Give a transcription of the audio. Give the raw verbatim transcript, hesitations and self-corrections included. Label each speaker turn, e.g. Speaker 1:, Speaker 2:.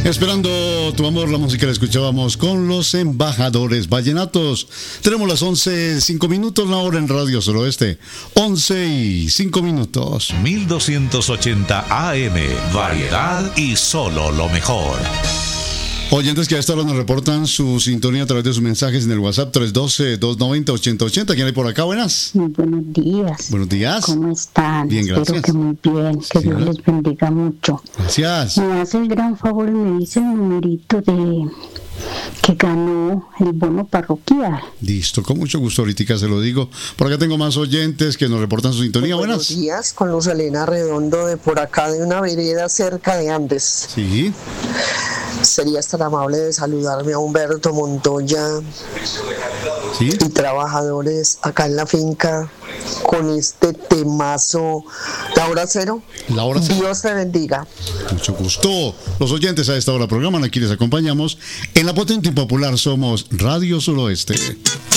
Speaker 1: Esperando tu amor, la música la escuchábamos con los Embajadores Vallenatos. Tenemos las once, cinco minutos, la hora en Radio Suroeste. once y cinco minutos.
Speaker 2: mil doscientos ochenta A M, variedad y solo lo mejor.
Speaker 1: Oyentes que a esta hora nos reportan su sintonía a través de sus mensajes en el WhatsApp tres uno dos, dos nueve cero, ocho cero ocho cero. ¿Quién hay por acá? Buenas.
Speaker 3: Muy buenos días.
Speaker 1: Buenos días.
Speaker 3: ¿Cómo están?
Speaker 1: Bien, gracias.
Speaker 3: Espero que muy bien, que
Speaker 1: Sí,
Speaker 3: Dios
Speaker 1: hola.
Speaker 3: les bendiga mucho.
Speaker 1: Gracias.
Speaker 3: Me hace el gran favor y me dice el numerito de que ganó el bono parroquial.
Speaker 1: Listo, con mucho gusto ahorita se lo digo. Por acá tengo más oyentes que nos reportan su sintonía.
Speaker 4: Buenos
Speaker 1: Buenas.
Speaker 4: días, con Luz Elena Redondo de por acá de una vereda cerca de Andes.
Speaker 1: Sí.
Speaker 4: Serías tan amable de saludarme a Humberto Montoya
Speaker 1: Sí.
Speaker 4: y trabajadores acá en la finca con este temazo. La hora cero.
Speaker 1: La hora cero.
Speaker 4: Dios te bendiga.
Speaker 1: Mucho gusto. Los oyentes a esta hora programan, aquí les acompañamos. En la potente y popular somos Radio Suroeste.